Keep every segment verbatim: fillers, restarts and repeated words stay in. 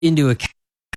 into account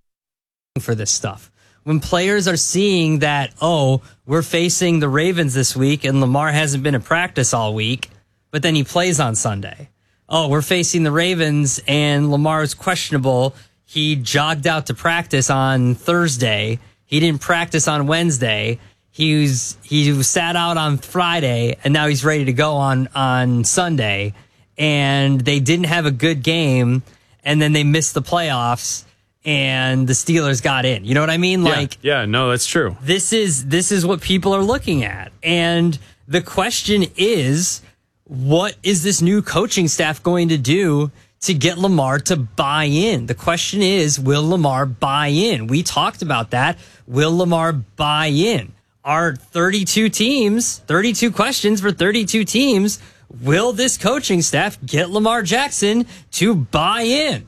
for this stuff. When players are seeing that, oh, we're facing the Ravens this week and Lamar hasn't been at practice all week, but then he plays on Sunday. Oh, we're facing the Ravens and Lamar is questionable. He jogged out to practice on Thursday. He didn't practice on Wednesday. He was, he sat out on Friday and now he's ready to go on, on Sunday. And they didn't have a good game and then they missed the playoffs. And the Steelers got in. You know what I mean? Yeah, like, yeah, no, that's true. This is this is what people are looking at. And the question is, what is this new coaching staff going to do to get Lamar to buy in? The question is, will Lamar buy in? We talked about that. Will Lamar buy in? Our thirty-two teams, thirty-two questions for thirty-two teams. Will this coaching staff get Lamar Jackson to buy in?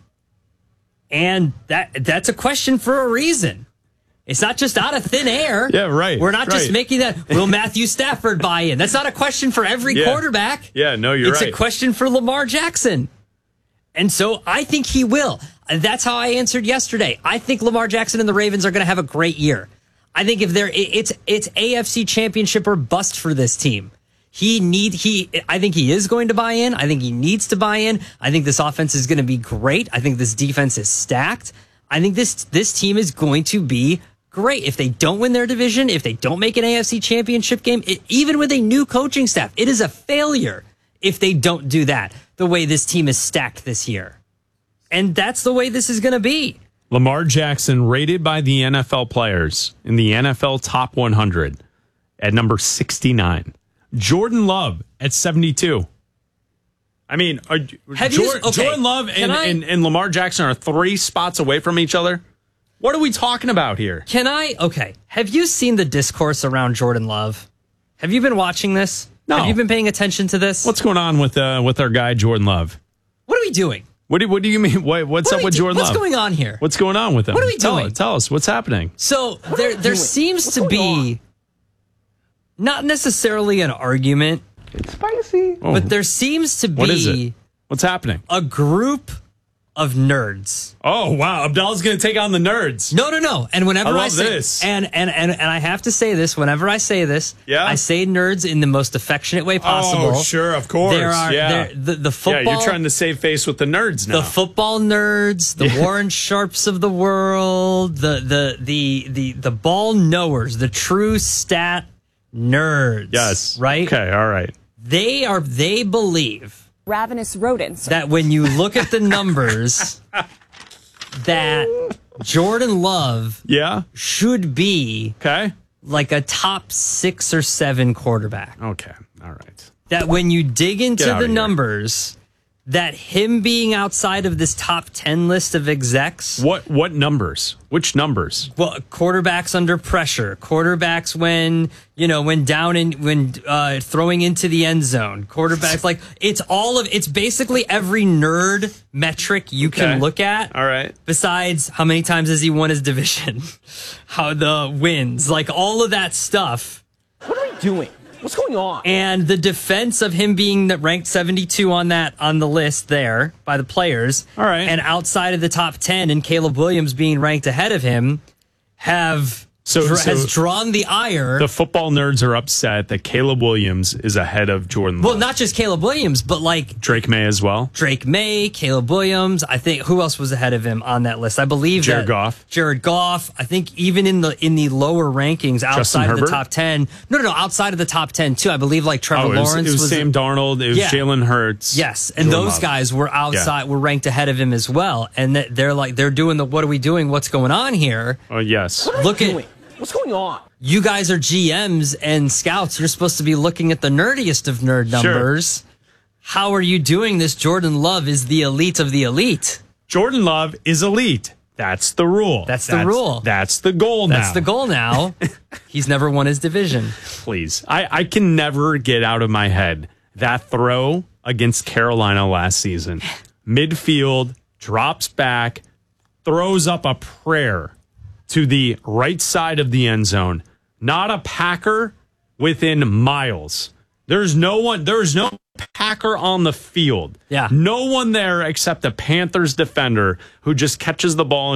And that that's a question for a reason. It's not just out of thin air. Yeah, right. We're not right. just making that, will Matthew Stafford buy in? That's not a question for every yeah. quarterback. Yeah, no, you're it's right. It's a question for Lamar Jackson. And so I think he will. That's how I answered yesterday. I think Lamar Jackson and the Ravens are going to have a great year. I think if they're, it's, it's A F C championship or bust for this team. He need he I think he is going to buy in. I think he needs to buy in. I think this offense is going to be great. I think this defense is stacked. I think this this team is going to be great. If they don't win their division, if they don't make an A F C championship game, it, even with a new coaching staff, it is a failure if they don't do that the way this team is stacked this year. And that's the way this is going to be. Lamar Jackson rated by the N F L players in the N F L top one hundred at number sixty-nine. Jordan Love at seventy-two. I mean, are, Have Jor- you, okay, Jordan Love and, I, and, and Lamar Jackson are three spots away from each other. What are we talking about here? Can I? Okay. Have you seen the discourse around Jordan Love? Have you been watching this? No. Have you been paying attention to this? What's going on with uh, with our guy Jordan Love? What are we doing? What do, what do you mean? What, what's what up with do, Jordan what's Love? What's going on here? What's going on with him? What are we tell, doing? Tell us what's happening. So there there doing? seems What's to be on? not necessarily an argument. It's spicy. Oh, But there seems to what is be it? What's happening? a group of nerds. Oh, wow. Abdallah's going to take on the nerds. No, no, no. And whenever I I, love say this. And, and and and I have to say this, whenever I say this, Yeah? I say nerds in the most affectionate way possible. Oh, sure, of course. There are yeah. there, the the football yeah, you're trying to save face with the nerds now. the football nerds, the Yeah. Warren Sharps of the world, the the the the the ball knowers, the true stat nerds. yes. Right? Okay, all right. They are they believe Ravenous rodents. that when you look at the numbers that Jordan Love Yeah? should be Okay. like a top six or seven quarterback. Okay, all right. That when you dig into Get out the of here. numbers, that him being outside of this top ten list of execs, What what numbers? Which numbers? well, quarterbacks under pressure, quarterbacks when, you know, when down in, when uh, throwing into the end zone, quarterbacks, like it's all of, it's basically every nerd metric you Okay. can look at. All right. Besides how many times has he won his division, how the wins, like all of that stuff. What are we doing? What's going on? And the defense of him being ranked seventy-two on that on the list there by the players, All right. and outside of the top ten, and Caleb Williams being ranked ahead of him, have So- dra- so- has drawn the ire. The football nerds are upset that Caleb Williams is ahead of Jordan Love. well, not just Caleb Williams, but like Drake May as well. Drake May, Caleb Williams. I think who else was ahead of him on that list? I believe Jared that Goff. Jared Goff. I think even in the in the lower rankings, outside of Herbert? the top ten. No, no, no, outside of the top ten too. I believe like Trevor Oh, it was, Lawrence it was, Sam Darnold. It was Yeah. Jalen Hurts. Yes, and Jordan those Love. guys were outside, were ranked ahead of him as well. And that they're like, they're doing the, what are we doing? What's going on here? Oh, yes. Look at, Doing? What's going on? you guys are G Ms and scouts. You're supposed to be looking at the nerdiest of nerd Sure. numbers. How are you doing this? Jordan Love is the elite of the elite. Jordan Love is elite. That's the rule. That's the rule. That's the goal now. That's the goal now. He's never won his division. Please. I, I can never get out of my head that throw against Carolina last season. Midfield, drops back, throws up a prayer to the right side of the end zone. Not a Packer within miles There's no one, there's no Packer on the field. Yeah. No one there except a Panthers defender who just catches the ball